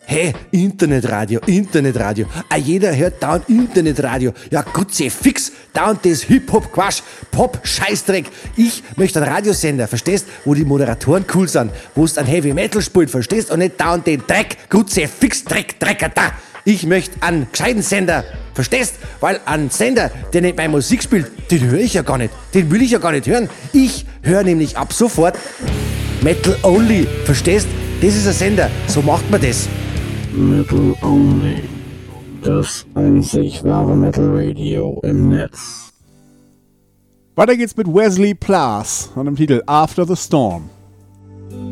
Hey, Internetradio. Jeder hört dauernd Internetradio. Ja, Gott sei fix. Dauernd das Hip-Hop-Quatsch, Pop-Scheißdreck. Ich möchte einen Radiosender, verstehst? Wo die Moderatoren cool sind, wo es ein Heavy-Metal spielt, verstehst? Und nicht dauernd den Dreck. Gott sei fix, Drecker da. Ich möchte einen gescheiten Sender, verstehst? Weil ein Sender, der nicht meine Musik spielt, den höre ich ja gar nicht. Den will ich ja gar nicht hören. Ich höre nämlich ab sofort Metal Only, verstehst? Das ist ein Sender, so macht man das. Metal Only. Das einzig wahre Metal Radio im Netz. Weiter geht's mit Wesley Plas und dem Titel After the Storm.